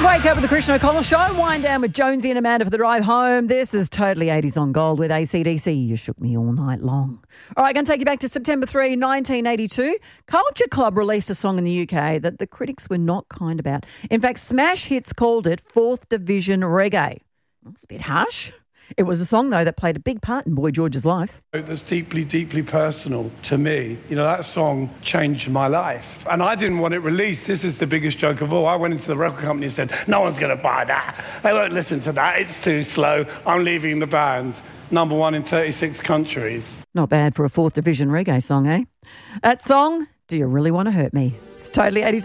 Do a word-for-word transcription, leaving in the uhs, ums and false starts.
Wake up with the Christian O'Connell Show. Wind down with Jonesy and Amanda for the drive home. This is Totally eighties on Gold with A C D C. You shook me all night long. All right, going to take you back to September third, nineteen eighty-two. Culture Club released a song in the U K that the critics were not kind about. In fact, Smash Hits called it fourth Division reggae. That's a bit harsh. It was a song, though, that played a big part in Boy George's life. That's deeply, deeply personal to me. You know, that song changed my life. And I didn't want it released. This is the biggest joke of all. I went into the record company and said, no one's going to buy that. They won't listen to that. It's too slow. I'm leaving the band. Number one in thirty-six countries. Not bad for a fourth Division reggae song, eh? That song, Do You Really Want to Hurt Me? It's Totally eighties.